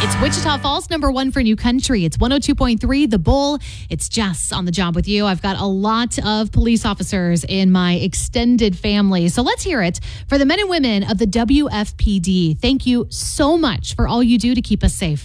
It's Wichita Falls, #1 for New Country. It's 102.3 The Bull. It's Jess on the job with you. I've got a lot of police officers in my extended family. So let's hear it for the men and women of the WFPD. Thank you so much for all you do to keep us safe.